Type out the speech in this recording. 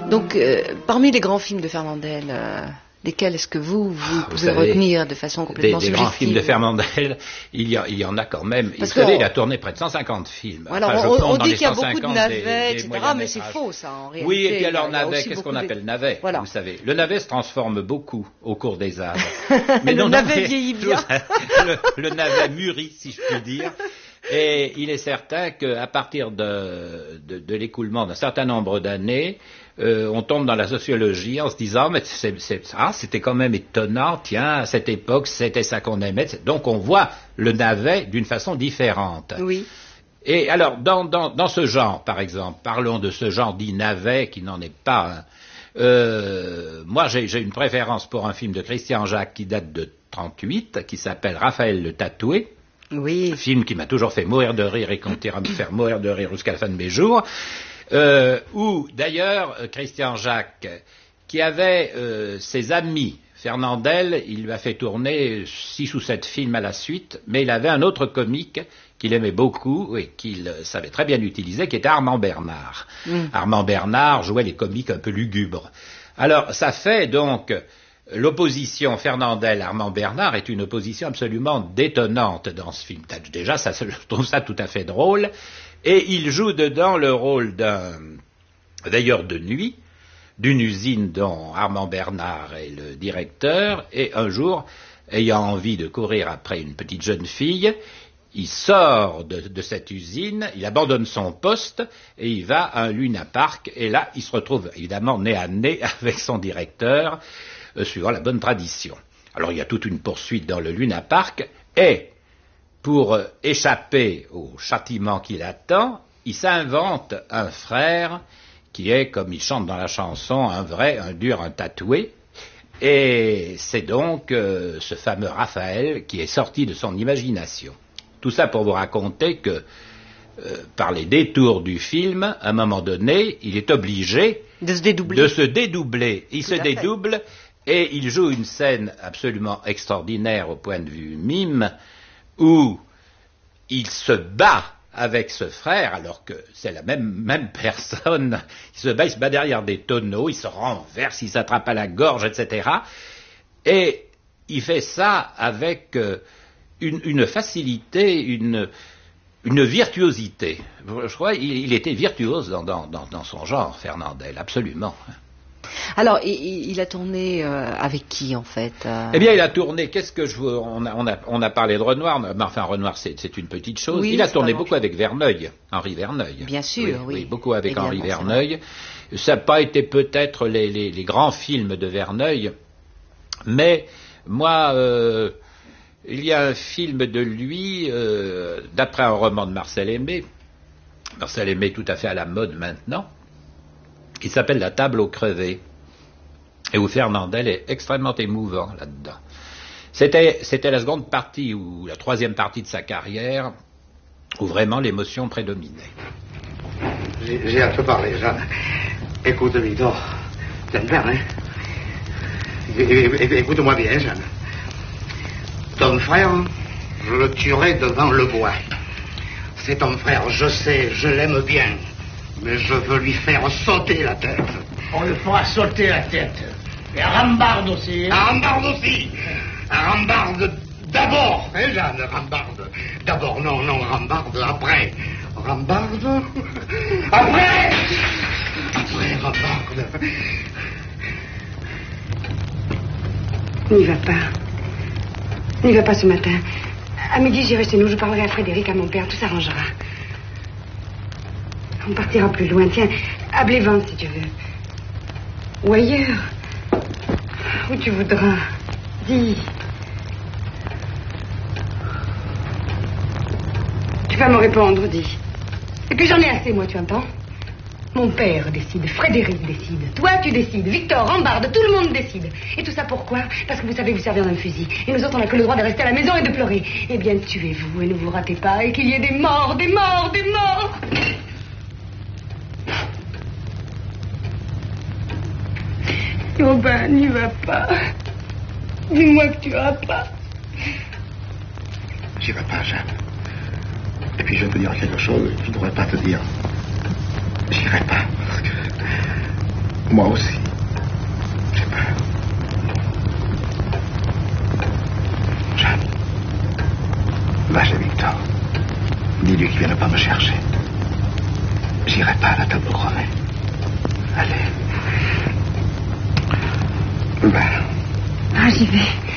Donc, parmi les grands films de Fernandel, lesquels est-ce que vous pouvez retenir de façon complètement des subjective? grands films de Fernandel, il y en a quand même. Vous savez, il a tourné près de 150 films. Alors, enfin, on dit qu'il y a beaucoup de navets, etc., mais c'est faux, ça, en réalité. Oui, et puis alors, navet, qu'est-ce qu'on appelle navet? Voilà. Vous savez, le navet se transforme beaucoup au cours des âges. Mais le navet vieillit bien. Le navet mûrit, si je puis dire. Et il est certain qu'à partir de l'écoulement d'un certain nombre d'années, on tombe dans la sociologie en se disant mais c'était quand même étonnant, tiens, à cette époque, c'était ça qu'on aimait. Donc on voit le navet d'une façon différente. Oui. Et alors, dans ce genre, par exemple, parlons de ce genre dit navet, qui n'en est pas un. Moi, j'ai une préférence pour un film de Christian Jacques qui date de 1938, qui s'appelle Raphaël le Tatoué. Oui. Un film qui m'a toujours fait mourir de rire et continuera à me faire mourir de rire jusqu'à la fin de mes jours. Où, d'ailleurs, Christian Jacques, qui avait ses amis, Fernandel, il lui a fait tourner 6 ou 7 films à la suite, mais il avait un autre comique qu'il aimait beaucoup et qu'il savait très bien utiliser, qui était Armand Bernard. Armand Bernard jouait les comiques un peu lugubres. Alors, ça fait donc... L'opposition Fernandel-Armand Bernard est une opposition absolument détonnante dans ce film. Déjà, je trouve ça tout à fait drôle. Et il joue dedans le rôle d'un veilleur de nuit d'une usine dont Armand Bernard est le directeur. Et un jour, ayant envie de courir après une petite jeune fille, il sort de cette usine, il abandonne son poste et il va à un Luna Park. Et là, il se retrouve évidemment nez à nez avec son directeur, suivant la bonne tradition. Alors il y a toute une poursuite dans le Luna Park, et pour échapper au châtiment qui l'attend, il s'invente un frère qui est, comme il chante dans la chanson, un vrai, un dur, un tatoué, et c'est donc ce fameux Raphaël qui est sorti de son imagination. Tout ça pour vous raconter que, par les détours du film, à un moment donné, il est obligé de se dédoubler. Il se dédouble. Et il joue une scène absolument extraordinaire au point de vue mime, où il se bat avec ce frère, alors que c'est la même personne. Il se bat derrière des tonneaux, il se renverse, il s'attrape à la gorge, etc. Et il fait ça avec une facilité, une virtuosité. Je crois qu'il était virtuose dans son genre, Fernandel, absolument. Alors, il a tourné avec qui, en fait Eh bien, il a tourné, on a parlé de Renoir, mais enfin, Renoir, c'est une petite chose. Oui, il a tourné beaucoup avec Verneuil, Henri Verneuil. Bien sûr, oui. Beaucoup avec évidemment, Henri Verneuil. Ça n'a pas été peut-être les grands films de Verneuil, mais moi, il y a un film de lui, d'après un roman de Marcel Aimé tout à fait à la mode maintenant, qui s'appelle La table aux crevés, et où Fernandel est extrêmement émouvant là-dedans. C'était la seconde partie, ou la troisième partie de sa carrière, où vraiment l'émotion prédominait. J'ai à te parler, Jeanne. Écoute, Victor. T'aimes bien, hein? Écoute-moi bien, Jeanne. Ton frère, je le tuerai devant le bois. C'est ton frère, je sais, je l'aime bien. Mais je veux lui faire sauter la tête. On le fera sauter la tête. Et Rambarde aussi. À Rambarde aussi. À Rambarde d'abord, hein, Jeanne, Rambarde. D'abord, non, Rambarde après. Rambarde. Après Rambarde. N'y va pas. N'y va pas ce matin. À midi, j'irai chez nous, je parlerai à Frédéric, à mon père, tout s'arrangera. On partira plus loin, tiens, à Blévent, si tu veux. Ou ailleurs. Où tu voudras. Dis. Tu vas me répondre, dis. Et puis j'en ai assez, moi, tu entends? Mon père décide, Frédéric décide, toi tu décides, Victor, Rambarde, tout le monde décide. Et tout ça pourquoi? Parce que vous savez vous servir d'un fusil. Et nous autres, on n'a que le droit de rester à la maison et de pleurer. Eh bien, tuez-vous et ne vous ratez pas, et qu'il y ait des morts, des morts, des morts. Oh ben, n'y va pas. Dis-moi que tu iras pas. J'irai pas, Jeanne. Et puis je vais te dire quelque chose, je ne devrais pas te dire. J'irai pas. Moi aussi. J'ai peur. Jeanne, va chez Victor. Dis-lui qu'il vienne pas me chercher. J'irai pas à la table crevée. Allez. Va. Ah, j'y vais.